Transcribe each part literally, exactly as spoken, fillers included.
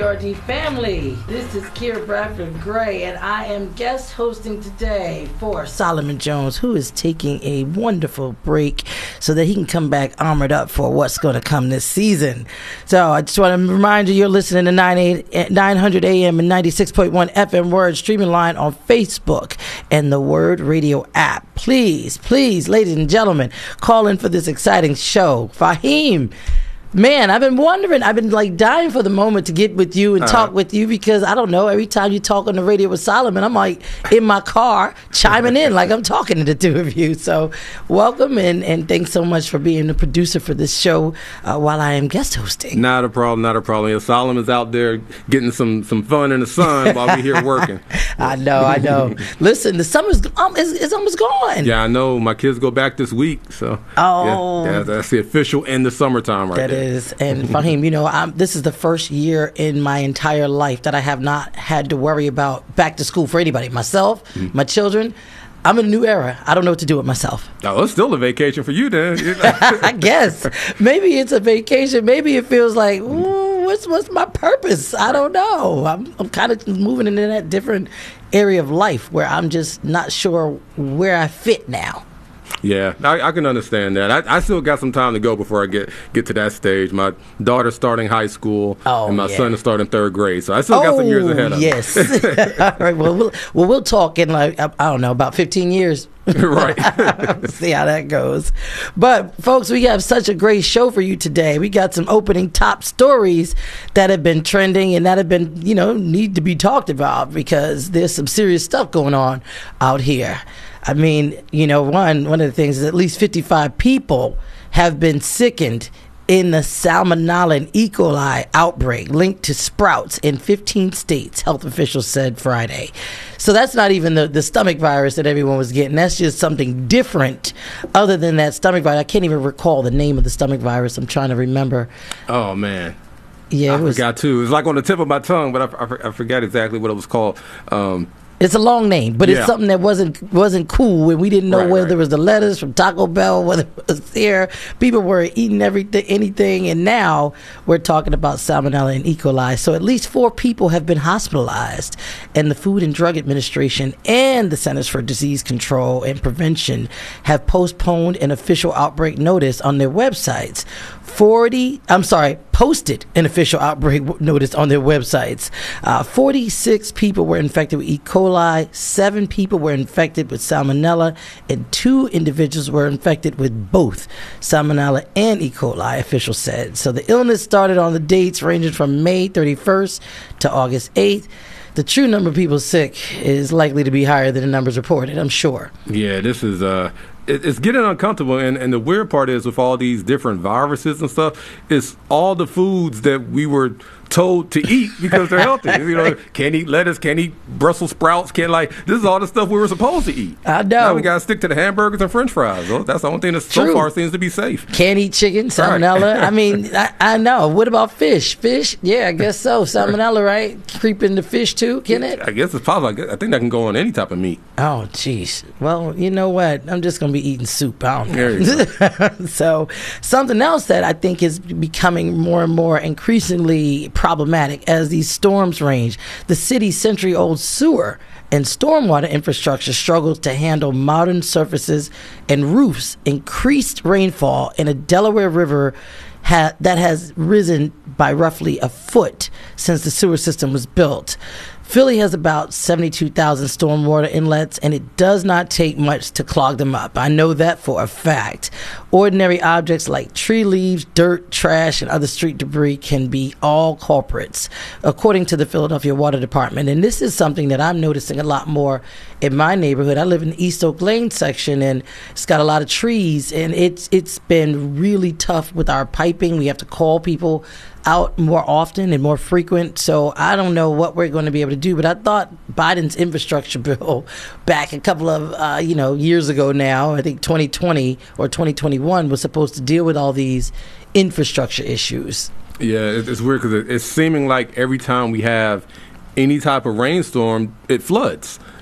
R D family. This is Kira Bradford Gray, and I am guest hosting today for Solomon Jones, who is taking a wonderful break so that he can come back armored up for what's going to come this season. So I just want to remind you, you're listening to nine hundred A M and ninety-six point one F M Word, streaming live on Facebook and the Word Radio app. Please, please, ladies and gentlemen, call in for this exciting show. Fahim, man, I've been wondering, I've been like dying for the moment to get with you and uh, talk with you, because I don't know, every time you talk on the radio with Solomon, I'm like in my car chiming in like I'm talking to the two of you. So welcome, and, and thanks so much for being the producer for this show uh, while I am guest hosting. Not a problem, not a problem. Yeah, Solomon's out there getting some, some fun in the sun while we're here working. I know, I know. Listen, the summer's um, is, is almost gone. Yeah, I know. My kids go back this week, so oh, yeah, yeah, that's the official end of summertime right that there. Is. And Fahim, you know, I'm, this is the first year in my entire life that I have not had to worry about back to school for anybody. Myself, mm-hmm. my children. I'm in a new era. I don't know what to do with myself. Oh, it's still a vacation for you then. I guess. Maybe it's a vacation. Maybe it feels like, ooh, what's what's my purpose? I don't know. I'm, I'm kind of moving into that different area of life where I'm just not sure where I fit now. Yeah, I, I can understand that. I, I still got some time to go before I get, get to that stage. My daughter's starting high school, oh, and my yeah. son is starting third grade, so I still oh, got some years ahead of yes. me. Yes. All right, well, well, well, we'll talk in, like, I don't know, about fifteen years. Right. See how that goes. But, folks, we have such a great show for you today. We got some opening top stories that have been trending and that have been, you know, need to be talked about, because there's some serious stuff going on out here. I mean, you know, one one of the things is at least fifty-five people have been sickened in the Salmonella and E. coli outbreak linked to Sprouts in fifteen states, health officials said Friday. So that's not even the, the stomach virus that everyone was getting. That's just something different other than that stomach virus. I can't even recall the name of the stomach virus. I'm trying to remember. Oh, man. Yeah, I it was, forgot, too. It was like on the tip of my tongue, but I, I, I forgot exactly what it was called. Um It's a long name, but yeah. it's something that wasn't wasn't cool, and we didn't know right, whether right. it was the lettuce from Taco Bell, whether it was there. People were eating everything, anything, and now we're talking about Salmonella and E. coli. So at least four people have been hospitalized, and the Food and Drug Administration and the Centers for Disease Control and Prevention have postponed an official outbreak notice on their websites. forty, I'm sorry, posted an official outbreak notice on their websites. Uh, forty-six people were infected with E. coli, seven people were infected with Salmonella, and two individuals were infected with both Salmonella and E. coli, officials said. So the illness started on the dates ranging from May thirty-first to August eighth. The true number of people sick is likely to be higher than the numbers reported, I'm sure. Yeah, this is... uh. It's getting uncomfortable, and, and the weird part is with all these different viruses and stuff, it's all the foods that we were told to eat because they're healthy. You know, can't eat lettuce, can't eat Brussels sprouts, can't like, this is all the stuff we were supposed to eat. I know. Now we got to stick to the hamburgers and french fries. Well, that's the only thing that so far seems to be safe. Can't eat chicken, salmonella. Right. I mean, I, I know. What about fish? Fish? Yeah, I guess so. Salmonella, right? Creep into fish too, can it? I guess it's possible. I, guess, I think that can go on any type of meat. Oh, jeez. Well, you know what? I'm just going to be eating soup. I don't know. There you go. So something else that I think is becoming more and more increasingly problematic as these storms range. The city's century-old sewer and stormwater infrastructure struggles to handle modern surfaces and roofs. Increased rainfall in a Delaware River ha- that has risen by roughly a foot since the sewer system was built. Philly has about seventy-two thousand stormwater inlets, and it does not take much to clog them up. I know that for a fact. Ordinary objects like tree leaves, dirt, trash, and other street debris can be all culprits, according to the Philadelphia Water Department. And this is something that I'm noticing a lot more in my neighborhood. I live in the East Oak Lane section, and it's got a lot of trees, and it's it's been really tough with our piping. We have to call people out more often and more frequent. So I don't know what we're going to be able to do, but I thought Biden's infrastructure bill back a couple of uh, you know years ago now, I think twenty twenty or twenty twenty-one, was supposed to deal with all these infrastructure issues. Yeah, it's weird because it's seeming like every time we have any type of rainstorm, it floods.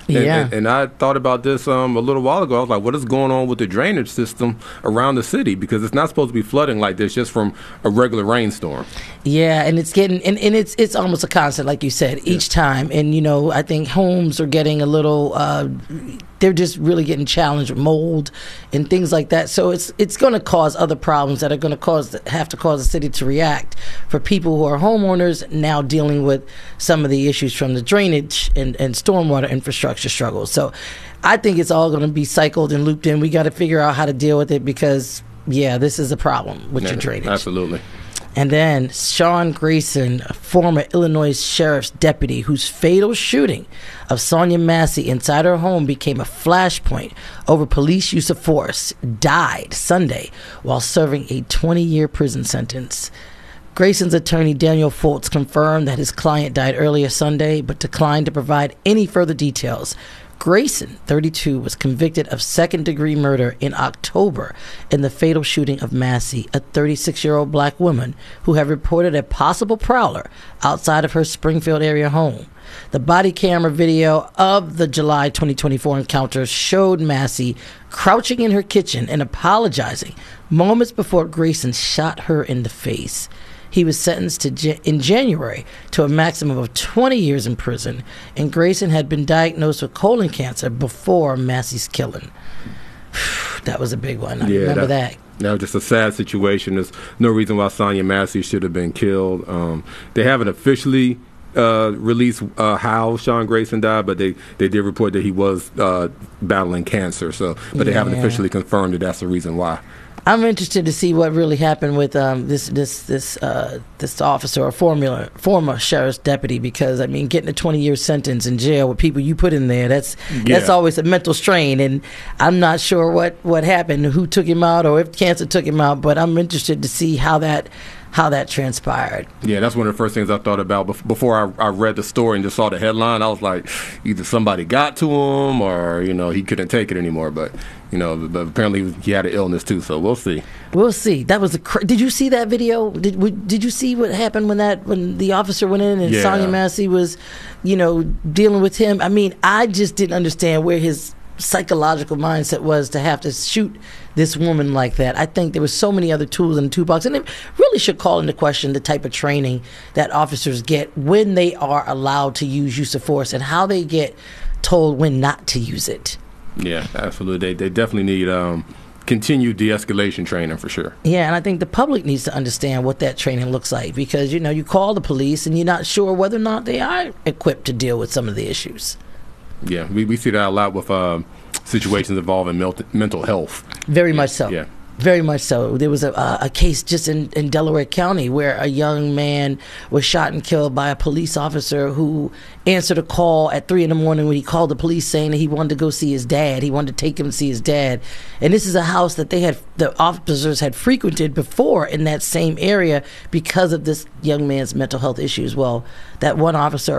And, Yeah. and, and I thought about this um, a little while ago. I was like, what is going on with the drainage system around the city? Because it's not supposed to be flooding like this just from a regular rainstorm. Yeah, and it's getting and, and it's it's almost a constant, like you said, each Yeah. time. And you know, I think homes are getting a little uh, they're just really getting challenged with mold and things like that. So it's it's going to cause other problems that are going to cause have to cause the city to react. For people who are homeowners now dealing with some of the issues from the drainage and, and stormwater infrastructure struggles. So I think it's all going to be cycled and looped in. We got to figure out how to deal with it because, yeah, this is a problem with Yeah, your drainage. Absolutely. And then Sean Grayson, a former Illinois sheriff's deputy whose fatal shooting of Sonia Massey inside her home became a flashpoint over police use of force, died Sunday while serving a twenty-year prison sentence. Grayson's attorney, Daniel Foltz, confirmed that his client died earlier Sunday, but declined to provide any further details. Grayson, thirty-two, was convicted of second-degree murder in October in the fatal shooting of Massey, a thirty-six-year-old black woman who had reported a possible prowler outside of her Springfield area home. The body camera video of the July twenty twenty-four encounter showed Massey crouching in her kitchen and apologizing moments before Grayson shot her in the face. He was sentenced to in January to a maximum of twenty years in prison, and Grayson had been diagnosed with colon cancer before Massey's killing. That was a big one. I Yeah, remember that. that. That was just a sad situation. There's no reason why Sonia Massey should have been killed. Um, they haven't officially uh, released uh, how Sean Grayson died, but they, they did report that he was uh, battling cancer. So, but they haven't Yeah. officially confirmed that that's the reason why. I'm interested to see what really happened with um, this this this uh, this officer or formula, former sheriff's deputy, because I mean, getting a twenty year sentence in jail with people you put in there, that's Yeah. that's always a mental strain, and I'm not sure what, what happened, who took him out, or if cancer took him out, but I'm interested to see how that how that transpired. Yeah, that's one of the first things I thought about bef- before I, I read the story and just saw the headline. I was like, either somebody got to him or, you know, he couldn't take it anymore. But, you know, but apparently he had an illness too, so we'll see. We'll see. That was a. Cr- did you see that video? Did w- Did you see what happened when that when the officer went in and Yeah. Sonia Massey was, you know, dealing with him? I mean, I just didn't understand where his psychological mindset was to have to shoot this woman like that. I think there were so many other tools in the toolbox, and it really should call into question the type of training that officers get when they are allowed to use use of force and how they get told when not to use it. Yeah, absolutely. They, they definitely need um, continued de-escalation training for sure. Yeah, and I think the public needs to understand what that training looks like because, you know, you call the police and you're not sure whether or not they are equipped to deal with some of the issues. Yeah, we, we see that a lot with um, situations involving mel- mental health. Very much so. Yeah. Very much so. There was a, a, a case just in, in Delaware County where a young man was shot and killed by a police officer who answered a call at three in the morning when he called the police saying that he wanted to go see his dad. He wanted to take him to see his dad. And this is a house that they had, the officers had frequented before in that same area because of this young man's mental health issues. Well, that one officer